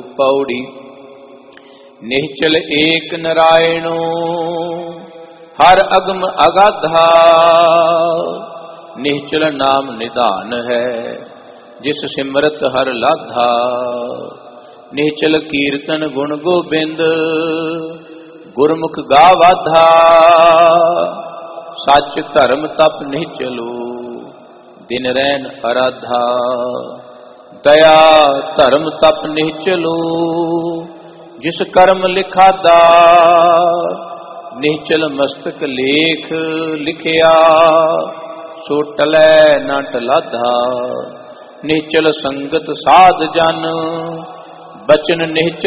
पौड़ी। निश्चल एक नारायणो हर अगम अगाधा। निश्चल नाम निधान है जिस सिमरत हर लाधा। निश्चल कीर्तन गुण गोबिंद गुरमुख गावाधा। सच धर्म तप निश्चलो दिन रैन आराधा। दया धर्म तप निश्चलो जिस कर्म लिखादा। निश्चल मस्तक लेख लिखिया सो टलै न टलाधा। निश्चल संगत साध जन बचन निश्चल